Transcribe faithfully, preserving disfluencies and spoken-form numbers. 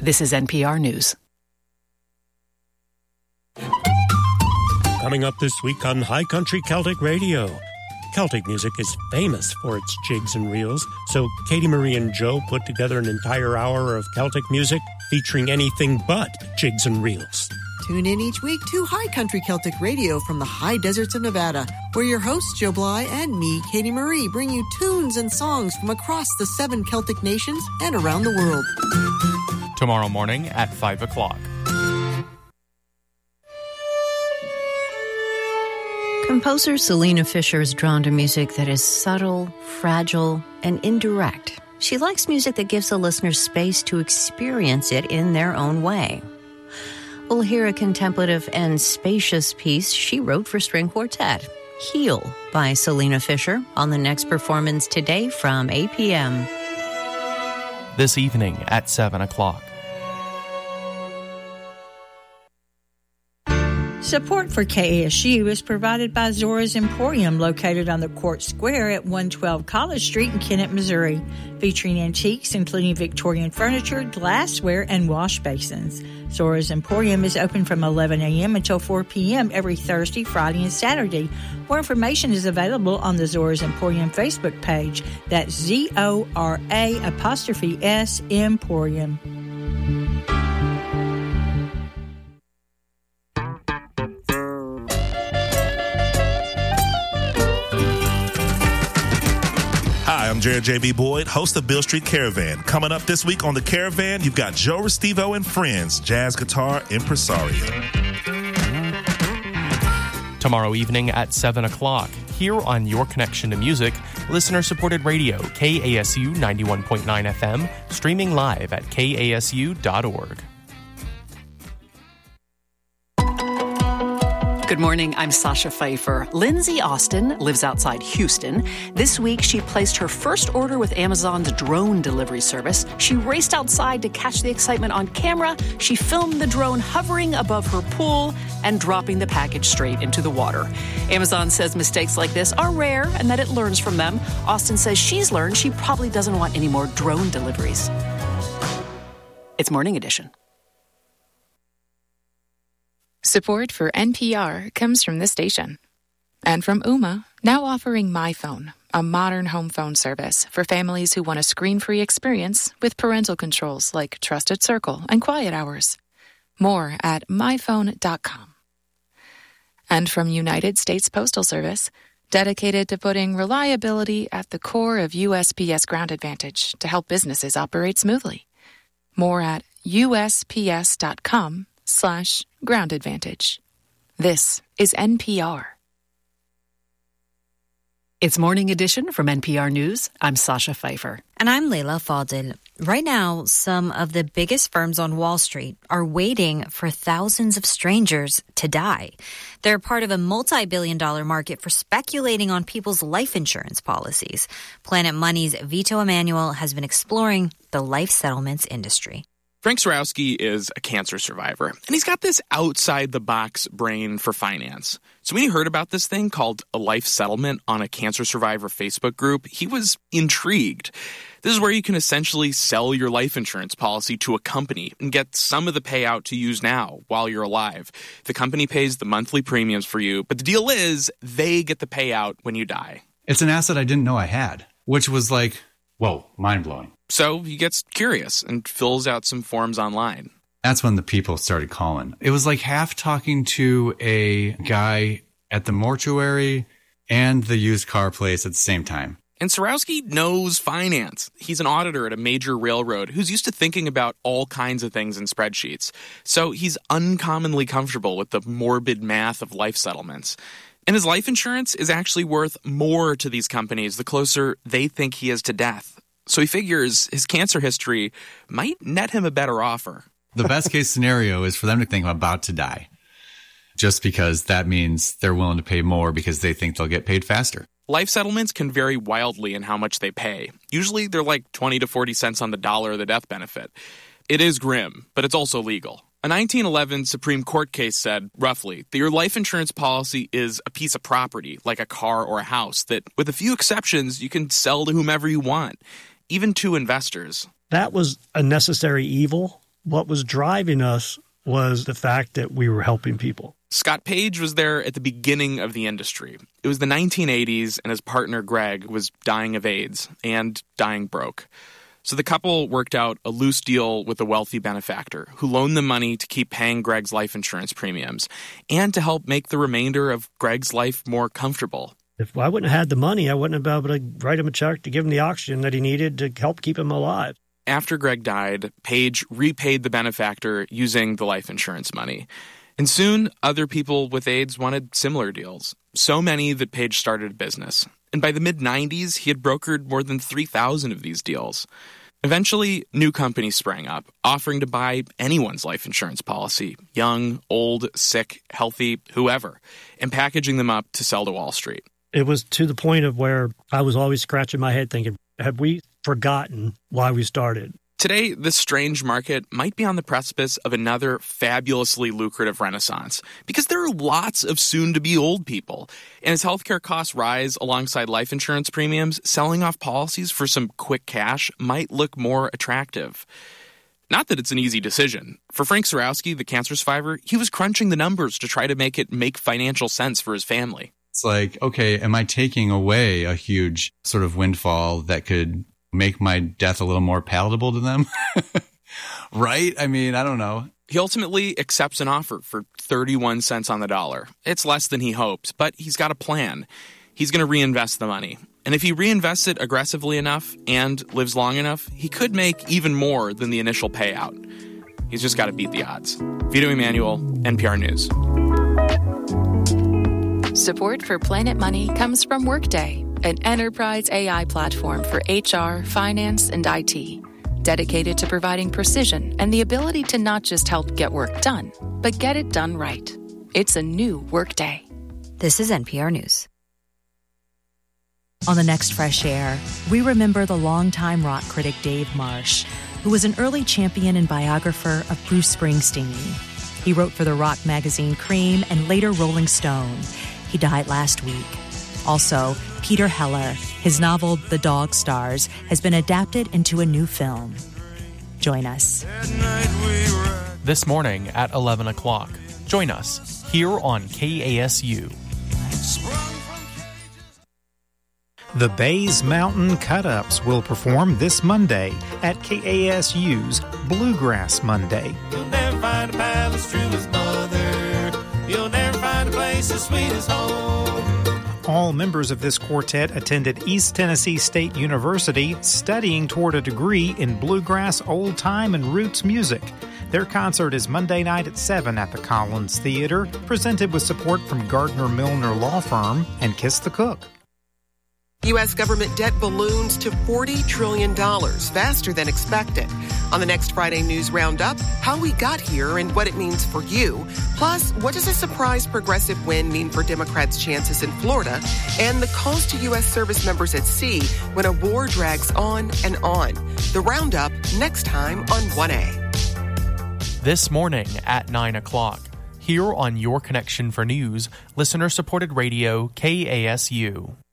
This is N P R News. Coming up this week on High Country Celtic Radio. Celtic music is famous for its jigs and reels, so Katie Marie and Joe put together an entire hour of Celtic music featuring anything but jigs and reels. Tune in each week to High Country Celtic Radio from the high deserts of Nevada, where your hosts, Joe Bly and me, Katie Marie, bring you tunes and songs from across the seven Celtic nations and around the world. Tomorrow morning at five o'clock. Composer Selena Fisher is drawn to music that is subtle, fragile, and indirect. She likes music that gives the listener space to experience it in their own way. We'll hear a contemplative and spacious piece she wrote for string quartet, Heal, by Selena Fisher, on the next performance today from eight p.m. This evening at seven o'clock. Support for K A S U is provided by Zora's Emporium, located on the Court Square at one twelve College Street in Kennett, Missouri, featuring antiques including Victorian furniture, glassware, and wash basins. Zora's Emporium is open from eleven a.m. until four p.m. every Thursday, Friday, and Saturday. More information is available on the Zora's Emporium Facebook page. That's Z O R A apostrophe S Emporium. Hi, I'm Jared J B. Boyd, host of Beale Street Caravan. Coming up this week on The Caravan, you've got Joe Restivo and Friends, jazz guitar impresario. Tomorrow evening at seven o'clock, here on Your Connection to Music, listener-supported radio, K A S U ninety-one point nine F M, streaming live at K A S U dot org. Good morning, I'm Sasha Pfeiffer. Lindsay Austin lives outside Houston. This week, she placed her first order with Amazon's drone delivery service. She raced outside to catch the excitement on camera. She filmed the drone hovering above her pool and dropping the package straight into the water. Amazon says mistakes like this are rare and that it learns from them. Austin says she's learned she probably doesn't want any more drone deliveries. It's Morning Edition. Support for N P R comes from this station. And from Ooma, now offering MyPhone, a modern home phone service for families who want a screen-free experience with parental controls like Trusted Circle and Quiet Hours. More at my phone dot com. And from United States Postal Service, dedicated to putting reliability at the core of U S P S Ground Advantage to help businesses operate smoothly. More at U S P S dot com slash ground advantage. This is N P R. It's Morning Edition from N P R News. I'm Sasha Pfeiffer. And I'm Leila Fadil. Right now, some of the biggest firms on Wall Street are waiting for thousands of strangers to die. They're part of a multi-billion dollar market for speculating on people's life insurance policies. Planet Money's Vito Emanuel has been exploring the life settlements industry. Frank Sarowski is a cancer survivor, and he's got this outside-the-box brain for finance. So when he heard about this thing called a life settlement on a cancer survivor Facebook group, he was intrigued. This is where you can essentially sell your life insurance policy to a company and get some of the payout to use now while you're alive. The company pays the monthly premiums for you, but the deal is they get the payout when you die. It's an asset I didn't know I had, which was like, whoa, mind-blowing. So he gets curious and fills out some forms online. That's when the people started calling. It was like half talking to a guy at the mortuary and the used car place at the same time. And Sarowski knows finance. He's an auditor at a major railroad who's used to thinking about all kinds of things in spreadsheets. So he's uncommonly comfortable with the morbid math of life settlements. And his life insurance is actually worth more to these companies the closer they think he is to death. So he figures his cancer history might net him a better offer. The best case scenario is for them to think I'm about to die, just because that means they're willing to pay more because they think they'll get paid faster. Life settlements can vary wildly in how much they pay. Usually they're like twenty to forty cents on the dollar of the death benefit. It is grim, but it's also legal. A nineteen eleven Supreme Court case said, roughly, that your life insurance policy is a piece of property, like a car or a house, that with a few exceptions, you can sell to whomever you want, even to investors. That was a necessary evil what was driving us was the fact that we were helping people. Scott Page was there at the beginning of the industry. It was the nineteen eighties, and his partner Greg was dying of AIDS and dying broke. So the couple worked out a loose deal with a wealthy benefactor who loaned them money to keep paying Greg's life insurance premiums and to help make the remainder of Greg's life more comfortable. If I wouldn't have had the money, I wouldn't have been able to write him a check to give him the oxygen that he needed to help keep him alive. After Greg died, Page repaid the benefactor using the life insurance money. And soon, other people with AIDS wanted similar deals. So many that Page started a business. And by the mid nineties, he had brokered more than three thousand of these deals. Eventually, new companies sprang up, offering to buy anyone's life insurance policy, young, old, sick, healthy, whoever, and packaging them up to sell to Wall Street. It was to the point of where I was always scratching my head thinking, have we forgotten why we started? Today, this strange market might be on the precipice of another fabulously lucrative renaissance because there are lots of soon-to-be old people. And as healthcare costs rise alongside life insurance premiums, selling off policies for some quick cash might look more attractive. Not that it's an easy decision. For Frank Surowski, the cancer survivor, he was crunching the numbers to try to make it make financial sense for his family. It's like, okay, am I taking away a huge sort of windfall that could make my death a little more palatable to them? Right? I mean, I don't know. He ultimately accepts an offer for thirty-one cents on the dollar. It's less than he hoped, but he's got a plan. He's going to reinvest the money. And if he reinvests it aggressively enough and lives long enough, he could make even more than the initial payout. He's just got to beat the odds. Vito Emanuel, N P R News. Support for Planet Money comes from Workday, an enterprise A I platform for H R, finance, and I T, dedicated to providing precision and the ability to not just help get work done, but get it done right. It's a new Workday. This is N P R News. On the next Fresh Air, we remember the longtime rock critic Dave Marsh, who was an early champion and biographer of Bruce Springsteen. He wrote for the rock magazine Cream and later Rolling Stone. He died last week. Also, Peter Heller, his novel The Dog Stars, has been adapted into a new film. Join us. This morning at eleven o'clock. Join us here on K A S U. The Bays Mountain Cut-Ups will perform this Monday at K A S U's Bluegrass Monday. You'll never find a palace true as mother. You'll never find a place as sweet as home. All members of this quartet attended East Tennessee State University, studying toward a degree in bluegrass, old-time, and roots music. Their concert is Monday night at seven at the Collins Theater, presented with support from Gardner Milner Law Firm and Kiss the Cook. U S government debt balloons to forty trillion dollars, faster than expected. On the next Friday News Roundup, how we got here and what it means for you. Plus, what does a surprise progressive win mean for Democrats' chances in Florida? And the calls to U S service members at sea when a war drags on and on. The Roundup next time on one A. This morning at nine o'clock. Here on Your Connection for News, listener-supported radio K A S U.